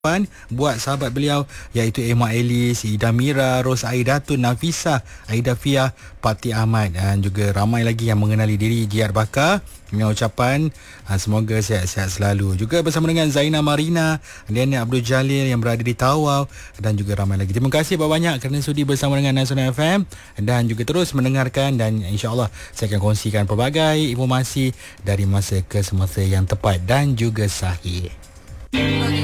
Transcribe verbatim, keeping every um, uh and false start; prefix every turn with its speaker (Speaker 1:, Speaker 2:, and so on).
Speaker 1: buat sahabat beliau iaitu Emma Ellis, Ida Mira, Ros Aidatun, Nafisah, Aida Fia, Pati Ahmad dan juga ramai lagi yang mengenali diri Jihad Bakar. Dengan ucapan semoga sihat-sihat selalu. Juga bersama dengan Zaina Marina, Liana Abdul Jalil yang berada di Tawau dan juga ramai lagi. Terima kasih banyak kerana sudi bersama dengan Nasional F M dan juga terus mendengarkan, dan insya-Allah saya akan kongsikan pelbagai informasi dari masa ke semasa yang tepat dan juga sahih.